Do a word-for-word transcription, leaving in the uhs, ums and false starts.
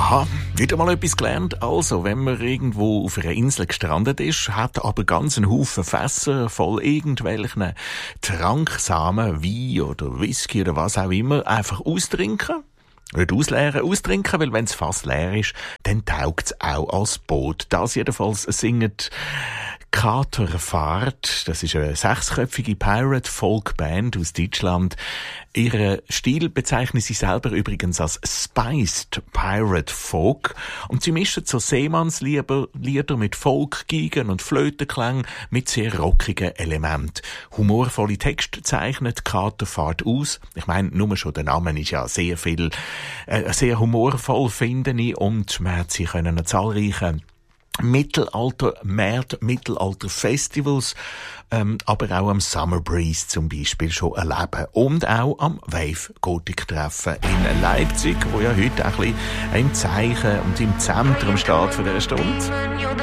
Ja, wieder mal etwas gelernt. Also, wenn man irgendwo auf einer Insel gestrandet ist, hat aber ganz einen Haufen Fässer voll irgendwelchen Tranksamen, Wein oder Whisky oder was auch immer, einfach austrinken. Nicht ausleeren, austrinken, weil wenn das Fass leer ist, dann taugt's auch als Boot. Das jedenfalls singt Katerfahrt. Das ist eine sechsköpfige Pirate-Folk-Band aus Deutschland. Ihren Stil bezeichnen sie selber übrigens als Spiced Pirate Folk. Und sie mischen so Seemannslieder Lieder mit Folkgeigen und Flötenklängen mit sehr rockigen Elementen. Humorvolle Texte zeichnet Katerfahrt aus. Ich meine, nur schon der Name ist ja sehr viel, äh, sehr humorvoll, finde ich. Und man hat sie können an zahlreichen Mittelalter-Märkte, Mittelalter-Festivals, ähm, aber auch am Summer Breeze zum Beispiel schon erleben. Und auch am Wave Gothic Treffen in Leipzig, wo ja heute ein bisschen im Zeichen und im Zentrum steht für diese Stunde.